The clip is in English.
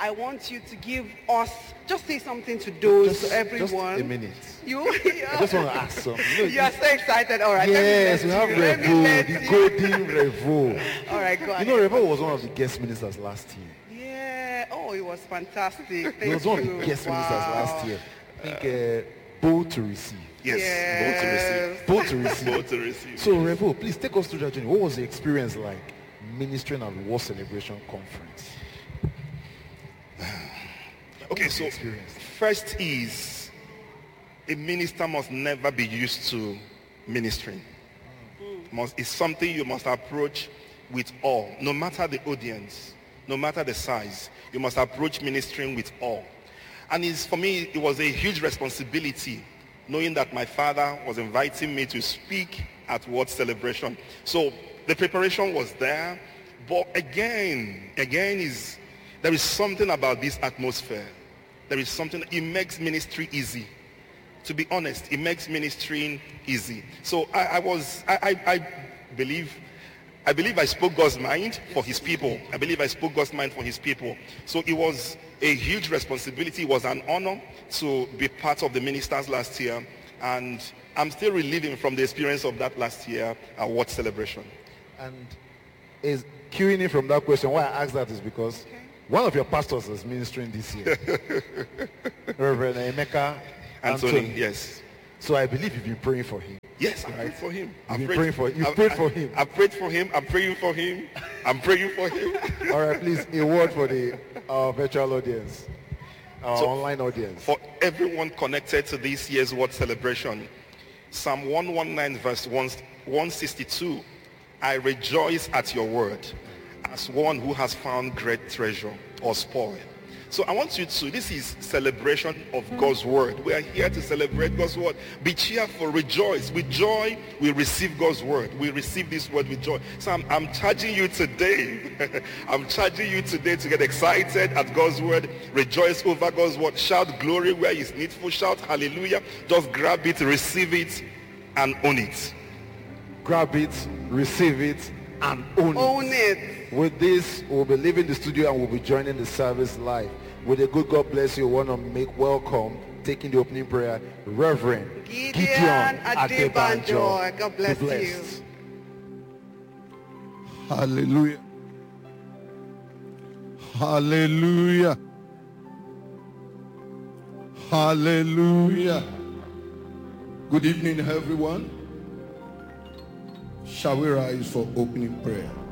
I want you to give us, just say something to those, to everyone. Just a minute. I I just want to ask something. You are so excited. All right. Yes, we have Revo, the golden Revo. All right, go ahead. Revo was one of the guest ministers last year. Yeah. Oh, it was fantastic. Thank He was one of the guest ministers last year. I think bold to receive. Yes, Bold to receive. bold to receive. So Revo, please take us through that journey. What was the experience like ministering at War Celebration Conference? Okay, so first is a minister must never be used to ministering. It's something you must approach with awe, no matter the audience, no matter the size. You must approach ministering with awe. And for me, it was a huge responsibility, knowing that my father was inviting me to speak at Word Celebration. So the preparation was there, but again there is something about this atmosphere. There is something, it makes ministry easy. To be honest, it makes ministry easy. So I believe I spoke God's mind for his people. I believe I spoke God's mind for his people. So it was a huge responsibility. It was an honor to be part of the ministers last year. And I'm still reliving from the experience of that last year award celebration. And is queuing in from that question, why I asked that is because one of your pastors is ministering this year. Reverend Emeka Anthony. Yes. So I believe you've been praying for him. Yes, I prayed for him. You've prayed for him. You've prayed for him. I prayed for him. I'm praying for him. I'm praying for him. All right, please, a word for the virtual audience, online audience. For everyone connected to this year's Word Celebration, Psalm 119 verse 162, I rejoice at your word as one who has found great treasure or spoil. So I want you to, this is celebration of God's word. We are here to celebrate God's word. Be cheerful, rejoice. With joy, we receive God's word. We receive this word with joy. So I'm charging you today. I'm charging you today to get excited at God's word. Rejoice over God's word. Shout glory where it's needful. Shout hallelujah. Just grab it, receive it, and own it. Grab it, receive it, and own it. With this, we'll be leaving the studio and we'll be joining the service live. With a good God bless you, want to make welcome, taking the opening prayer, Reverend Gideon Adebanjo. God bless you. Hallelujah. Hallelujah. Hallelujah. Good evening, everyone. Shall we rise for opening prayer?